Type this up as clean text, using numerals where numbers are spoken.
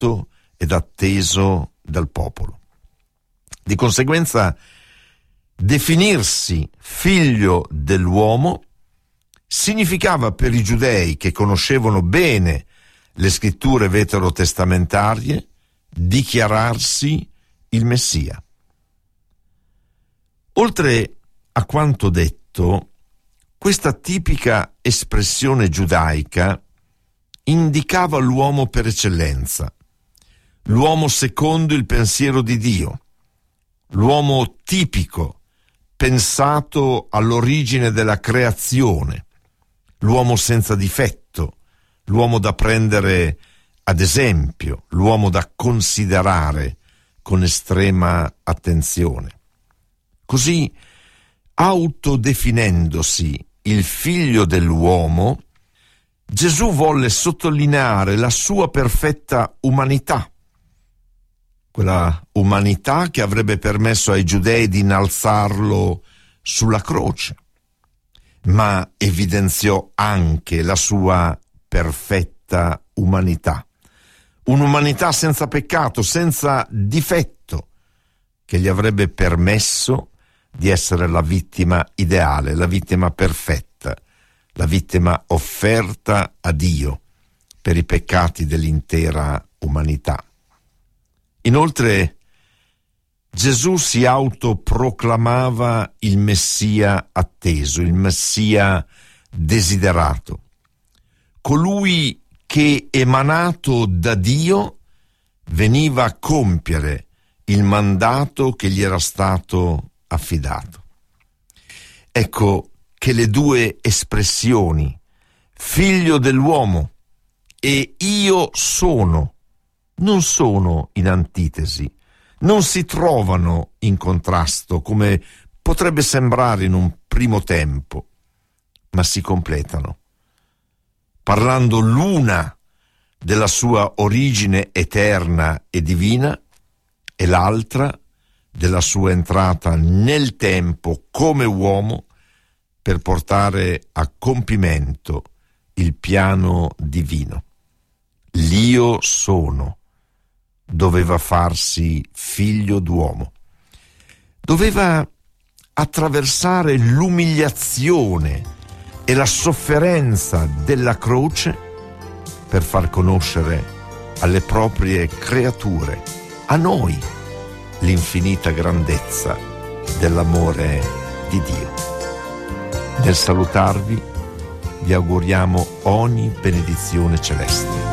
amato ed atteso dal popolo. Di conseguenza, definirsi figlio dell'uomo significava per i giudei, che conoscevano bene le scritture veterotestamentarie, dichiararsi il Messia. Oltre a quanto detto, questa tipica espressione giudaica indicava l'uomo per eccellenza, l'uomo secondo il pensiero di Dio, l'uomo tipico, pensato all'origine della creazione, l'uomo senza difetto, l'uomo da prendere ad esempio, l'uomo da considerare con estrema attenzione. Così, autodefinendosi il figlio dell'uomo, Gesù volle sottolineare la sua perfetta umanità, quella umanità che avrebbe permesso ai giudei di innalzarlo sulla croce, ma evidenziò anche la sua perfetta umanità, un'umanità senza peccato, senza difetto, che gli avrebbe permesso di essere la vittima ideale, la vittima perfetta, la vittima offerta a Dio per i peccati dell'intera umanità. Inoltre, Gesù si autoproclamava il Messia atteso, il Messia desiderato, colui che, emanato da Dio, veniva a compiere il mandato che gli era stato affidato. Ecco che le due espressioni, figlio dell'uomo e io sono, non sono in antitesi, non si trovano in contrasto come potrebbe sembrare in un primo tempo, ma si completano, parlando l'una della sua origine eterna e divina e l'altra della sua entrata nel tempo come uomo per portare a compimento il piano divino. L'Io sono doveva farsi figlio d'uomo, doveva attraversare l'umiliazione e la sofferenza della croce per far conoscere alle proprie creature, a noi, l'infinita grandezza dell'amore di Dio. Nel salutarvi vi auguriamo ogni benedizione celeste.